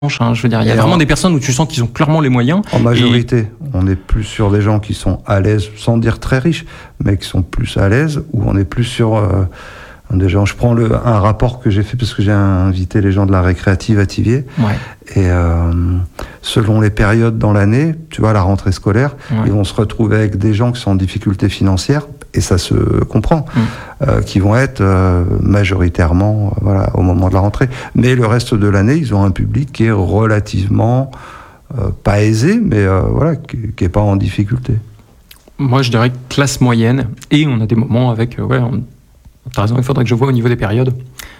Je veux dire, il y a vraiment des personnes où tu sens qu'ils ont clairement les moyens. En majorité, on est plus sur des gens qui sont à l'aise, sans dire très riches, mais qui sont plus à l'aise, ou on est plus sur des gens. Je prends un rapport que j'ai fait parce que j'ai invité les gens de la récréative à Thiviers. Ouais. Et selon les périodes dans l'année, tu vois, la rentrée scolaire, ils vont se retrouver avec des gens qui sont en difficulté financière, et ça se comprend, qui vont être majoritairement au moment de la rentrée. Mais le reste de l'année, ils ont un public qui est relativement pas aisé, mais qui est pas en difficulté. Moi, je dirais classe moyenne, et on a des moments avec... t'as raison, il faudrait que je vois au niveau des périodes.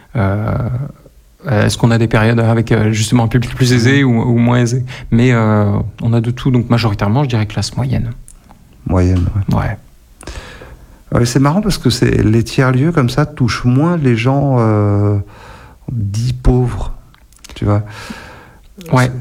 Est-ce qu'on a des périodes avec justement un public plus aisé ou moins aisé? Mais on a de tout, donc majoritairement, je dirais classe moyenne. Moyenne, ouais. Ouais, c'est marrant parce que les tiers-lieux comme ça touchent moins les gens dits pauvres, tu vois. Ouais.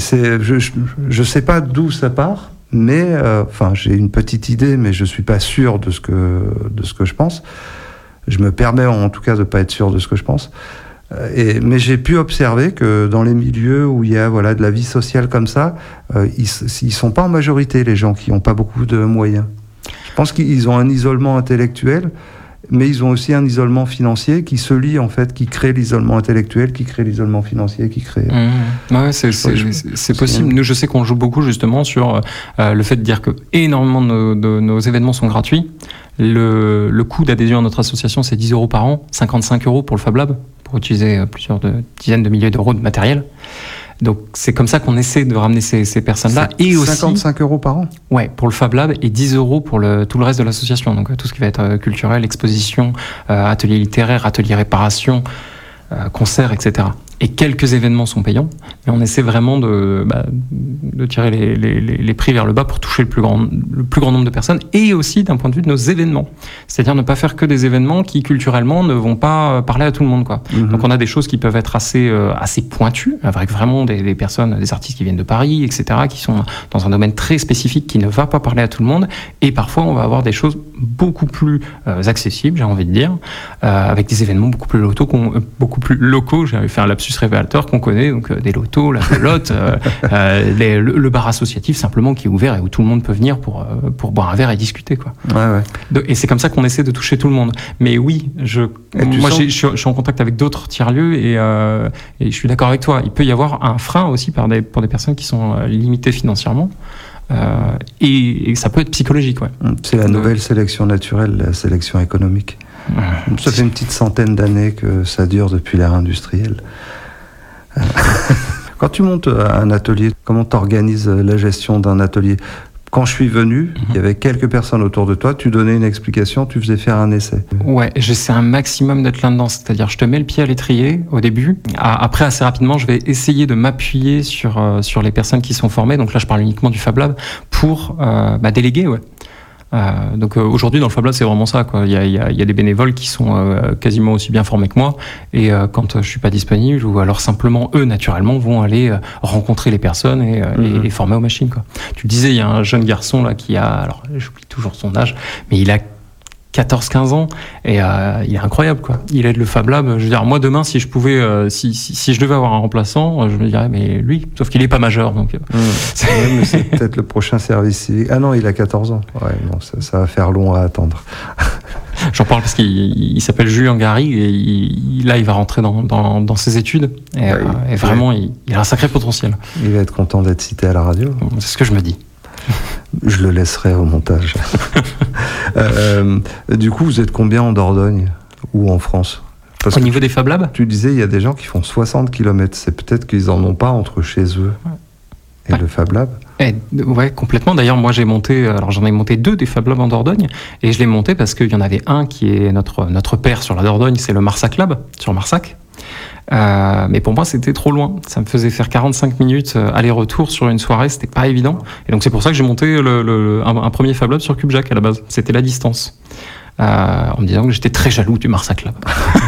Je sais pas d'où ça part, mais j'ai une petite idée, mais je suis pas sûr de ce que je pense. Je me permets en tout cas de pas être sûr de ce que je pense. Mais j'ai pu observer que dans les milieux où il y a de la vie sociale comme ça, ils sont pas en majorité les gens qui ont pas beaucoup de moyens. Je pense qu'ils ont un isolement intellectuel, mais ils ont aussi un isolement financier qui se lie en fait, qui crée l'isolement intellectuel, qui crée l'isolement financier, qui crée... Ouais, c'est possible. Nous, je sais qu'on joue beaucoup justement sur le fait de dire que énormément de nos événements sont gratuits. Le coût d'adhésion à notre association, c'est 10 € par an, 55 € pour le Fab Lab, pour utiliser plusieurs dizaines de milliers d'euros de matériel. Donc c'est comme ça qu'on essaie de ramener ces personnes-là. Et aussi 55 € par an. Ouais, pour le Fab Lab, et 10 € pour tout le reste de l'association. Donc tout ce qui va être culturel, exposition, atelier littéraire, atelier réparation, concerts, etc. Et quelques événements sont payants, mais on essaie vraiment de tirer les prix vers le bas pour toucher le plus grand nombre de personnes, et aussi d'un point de vue de nos événements. C'est-à-dire ne pas faire que des événements qui, culturellement, ne vont pas parler à tout le monde, quoi. Donc on a des choses qui peuvent être assez pointues, avec vraiment des personnes, des artistes qui viennent de Paris, etc., qui sont dans un domaine très spécifique qui ne va pas parler à tout le monde, et parfois on va avoir des choses beaucoup plus accessibles, j'ai envie de dire, avec des événements beaucoup plus locaux, j'avais fait un lapsus révélateur qu'on connaît, donc des lotos, la pelote, le bar associatif simplement qui est ouvert et où tout le monde peut venir pour boire un verre et discuter, quoi. Et c'est comme ça qu'on essaie de toucher tout le monde. Mais oui, je suis en contact avec d'autres tiers-lieux et je suis d'accord avec toi. Il peut y avoir un frein aussi pour des personnes qui sont limitées financièrement. Et ça peut être psychologique, ouais. C'est la nouvelle sélection naturelle, la sélection économique. Ça fait une petite centaine d'années que ça dure depuis l'ère industrielle. Quand tu montes un atelier, comment tu organises la gestion d'un atelier? Quand je suis venu, il y avait quelques personnes autour de toi, tu donnais une explication, tu faisais faire un essai. Ouais, j'essaie un maximum d'être là-dedans, c'est-à-dire je te mets le pied à l'étrier au début. Après, assez rapidement, je vais essayer de m'appuyer sur les personnes qui sont formées, donc là je parle uniquement du Fab Lab, pour déléguer, ouais. Donc aujourd'hui dans le Fab Lab c'est vraiment ça, quoi. Il y a des bénévoles qui sont quasiment aussi bien formés que moi, et quand je suis pas disponible, ou alors simplement eux naturellement vont aller rencontrer les personnes et les former aux machines, quoi. Tu le disais, il y a un jeune garçon là qui a, alors j'oublie toujours son âge, mais il a 14-15 ans, et il est incroyable, quoi. Il aide le Fab Lab. Je veux dire, moi demain, si je pouvais, si je devais avoir un remplaçant, je me dirais, mais lui, sauf qu'il est pas majeur, donc. C'est peut-être le prochain service civique. Ah non, il a 14 ans. Ouais, bon, ça va faire long à attendre. J'en parle parce qu'il s'appelle Julien Gary, et là, il va rentrer dans ses études, et vraiment, il a un sacré potentiel. Il va être content d'être cité à la radio. C'est ce que je me dis. Je le laisserai au montage. Du coup, vous êtes combien en Dordogne ou en France? Au niveau des Fab Labs, tu disais, il y a des gens qui font 60 km. C'est peut-être qu'ils n'en ont pas entre chez eux et le Fab Lab. Ouais, complètement. D'ailleurs, moi, j'en ai monté 2 des Fab Labs en Dordogne, et je l'ai monté parce qu'il y en avait un qui est notre père sur la Dordogne, c'est le Marsac Lab, sur Marsac. Mais pour moi c'était trop loin, ça me faisait faire 45 minutes aller-retour sur une soirée, c'était pas évident, et donc c'est pour ça que j'ai monté un premier Fab Lab sur CubeJack à la base, c'était la distance, en me disant que j'étais très jaloux du Marsac Lab.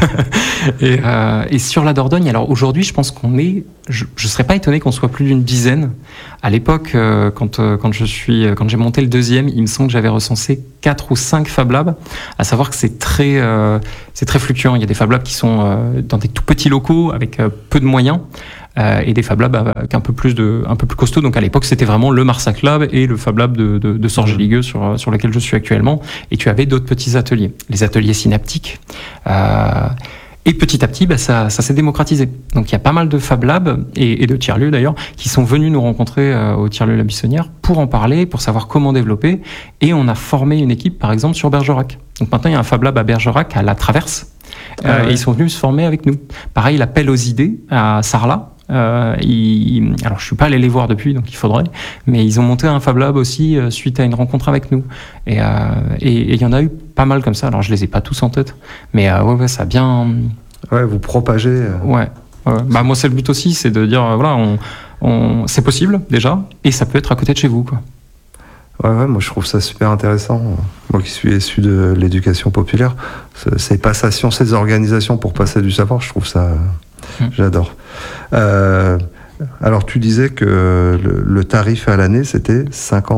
Et sur la Dordogne, alors aujourd'hui je pense je serais pas étonné qu'on soit plus d'une dizaine. À l'époque, quand j'ai monté le deuxième, il me semble que j'avais recensé 4 ou 5 Fab Labs, à savoir que c'est très fluctuant. Il y a des Fab Labs qui sont dans des tout petits locaux avec peu de moyens. Et des Fab Labs avec un peu plus costaud. Donc à l'époque, c'était vraiment le Marsac Lab et le Fab Lab de Sorge-Ligueux sur lequel je suis actuellement. Et tu avais d'autres petits ateliers, les ateliers synaptiques. Et petit à petit, ça s'est démocratisé. Donc il y a pas mal de Fab Labs et de tiers-lieux d'ailleurs qui sont venus nous rencontrer au tiers-lieu La Buissonnière pour en parler, pour savoir comment développer. Et on a formé une équipe, par exemple, sur Bergerac. Donc maintenant, il y a un Fab Lab à Bergerac, à La Traverse. Et ils sont venus se former avec nous. Pareil, l'appel aux idées à Sarlat. Alors je suis pas allé les voir depuis, donc il faudrait, mais ils ont monté un Fab Lab aussi suite à une rencontre avec nous, et il y en a eu pas mal comme ça. Alors je les ai pas tous en tête, mais ouais, ça a bien. Ouais, vous propagez. Ouais. Bah moi c'est le but aussi, c'est de dire voilà, c'est possible déjà, et ça peut être à côté de chez vous, quoi. Ouais, moi je trouve ça super intéressant. Moi qui suis issu de l'éducation populaire, ces passations, ces organisations pour passer du savoir, je trouve ça. J'adore. Alors tu disais que le tarif à l'année c'était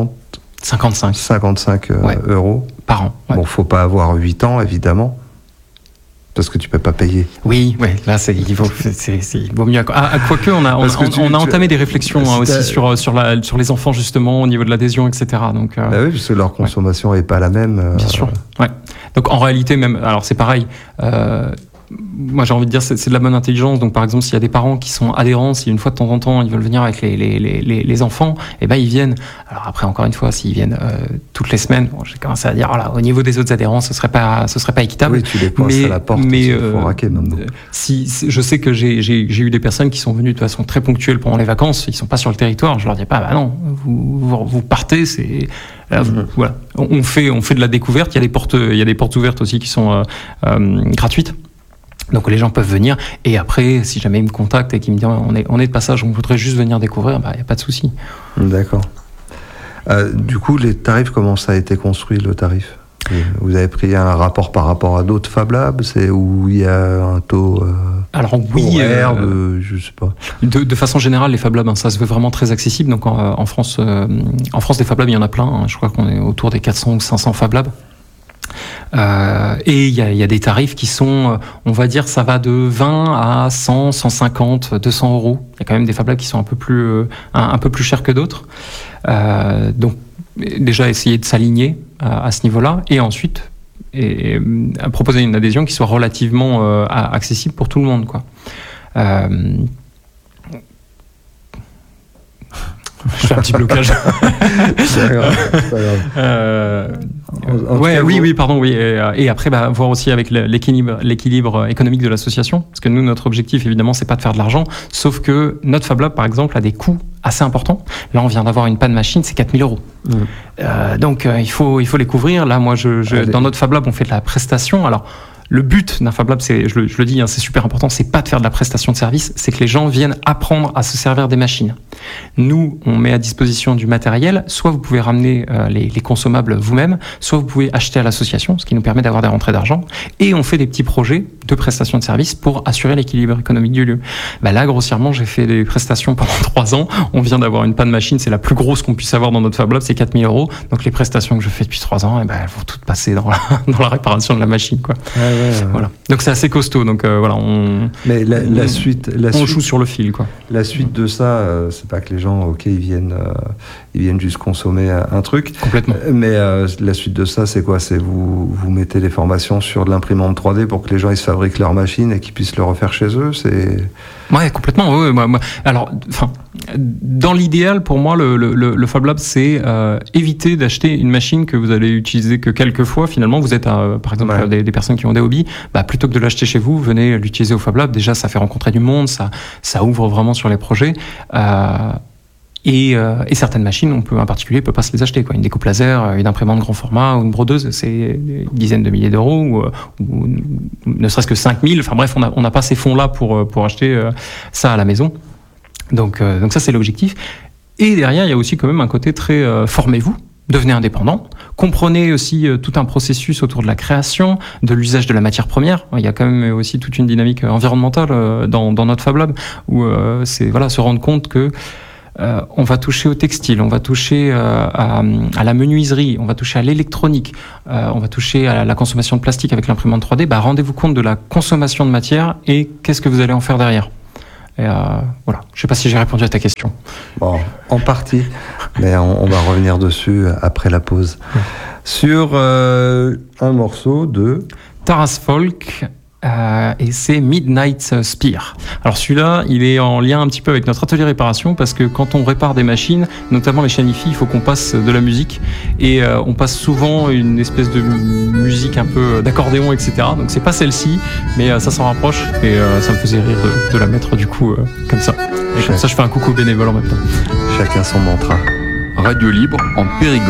55 euros par an. Ouais. Bon, faut pas avoir 8 ans évidemment, parce que tu peux pas payer. Oui, là il vaut mieux. Quoique on a entamé des réflexions aussi sur les enfants justement au niveau de l'adhésion, etc. Donc oui, parce que leur consommation est pas la même. Bien sûr. Ouais. Donc en réalité même, alors c'est pareil. Moi j'ai envie de dire c'est de la bonne intelligence. Donc par exemple s'il y a des parents qui sont adhérents, si une fois de temps en temps ils veulent venir avec les enfants, et ben ils viennent. Alors après encore une fois s'ils viennent toutes les semaines, j'ai commencé à dire voilà, au niveau des autres adhérents ce serait pas équitable. Oui, tu les pointes à la porte, mais faut raquer maintenant. Je sais que j'ai eu des personnes qui sont venues de façon très ponctuelle pendant les vacances, ils sont pas sur le territoire, je leur dis pas bah non, vous partez, c'est là, voilà. On fait de la découverte, il y a des portes ouvertes aussi qui sont gratuites. Donc les gens peuvent venir, et après si jamais ils me contactent et qu'ils me disent on est de passage, on voudrait juste venir découvrir, bah y a pas de souci. D'accord. Du coup les tarifs, comment ça a été construit le tarif ? Vous avez pris un rapport par rapport à d'autres Fab Labs, c'est où il y a un taux alors oui, horaire je sais pas. De façon générale, les Fab Labs, ça se veut vraiment très accessible. Donc en France, des Fab Labs, il y en a plein. Je crois qu'on est autour des 400 ou 500 Fab Labs. Et il y a des tarifs qui sont, on va dire, ça va de 20 à 100, 150, 200 euros. Il y a quand même des Fab Labs qui sont un peu plus chers que d'autres. Donc déjà essayer de s'aligner à ce niveau-là, et ensuite proposer une adhésion qui soit relativement accessible pour tout le monde, quoi. Je fais un petit blocage. C'est grave. Et après, voir aussi avec l'équilibre économique de l'association, parce que nous, notre objectif, évidemment, c'est pas de faire de l'argent, sauf que notre Fab Lab, par exemple, a des coûts assez importants. Là, on vient d'avoir une panne machine, c'est 4 000 euros. Donc, il faut les couvrir. Là, moi, dans notre Fab Lab, on fait de la prestation. Alors, le but d'un Fab Lab, c'est, je le dis, c'est super important, c'est pas de faire de la prestation de service, c'est que les gens viennent apprendre à se servir des machines. Nous, on met à disposition du matériel, soit vous pouvez ramener les consommables vous-même, soit vous pouvez acheter à l'association, ce qui nous permet d'avoir des rentrées d'argent, et on fait des petits projets de prestation de service pour assurer l'équilibre économique du lieu. Là, grossièrement, j'ai fait des prestations pendant 3 ans, on vient d'avoir une panne machine, c'est la plus grosse qu'on puisse avoir dans notre Fab Lab, c'est 4 000 euros, donc les prestations que je fais depuis 3 ans, elles vont toutes passer dans la réparation de la machine, quoi. Ouais. Voilà. Donc c'est assez costaud. Donc Mais la suite, joue sur le fil, quoi. La suite de ça, c'est pas que les gens, ils viennent juste consommer un truc. Complètement. Mais la suite de ça, c'est quoi ? C'est vous mettez les formations sur de l'imprimante 3D pour que les gens ils se fabriquent leur machine et qu'ils puissent le refaire chez eux. Ouais, complètement. Ouais. Alors, dans l'idéal, pour moi, le Fab Lab, c'est éviter d'acheter une machine que vous allez utiliser que quelques fois. Finalement, vous êtes, par exemple, des personnes qui ont des hobbies. Plutôt que de l'acheter chez vous, venez l'utiliser au Fab Lab. Déjà, ça fait rencontrer du monde, ça ouvre vraiment sur les projets. Et certaines machines, un particulier peut pas se les acheter, quoi. Une découpe laser, une imprimante grand format ou une brodeuse, c'est des dizaines de milliers d'euros ou ne serait-ce que 5 000. Enfin bref, on n'a pas ces fonds-là pour acheter ça à la maison. Donc ça, c'est l'objectif. Et derrière, il y a aussi quand même un côté très formez-vous, devenez indépendant, comprenez aussi tout un processus autour de la création, de l'usage de la matière première. Il y a quand même aussi toute une dynamique environnementale dans notre Fab Lab où c'est se rendre compte que On va toucher au textile, on va toucher à la menuiserie, on va toucher à l'électronique, on va toucher à la consommation de plastique avec l'imprimante 3D. Rendez-vous compte de la consommation de matière et qu'est-ce que vous allez en faire derrière. Et voilà, je ne sais pas si j'ai répondu à ta question. Bon, en partie, mais on va revenir dessus après la pause. Ouais. Sur un morceau de Taras Folk. Et c'est Midnight Spear. Alors celui-là, il est en lien un petit peu avec notre atelier réparation parce que quand on répare des machines, notamment les chaînes hi-fi, il faut qu'on passe de la musique et on passe souvent une espèce de musique un peu d'accordéon, etc. Donc c'est pas celle-ci, mais ça s'en rapproche et ça me faisait rire de la mettre du coup comme ça. Et comme ça, je fais un coucou bénévole en même temps. Chacun son mantra. Radio Libre en Périgord.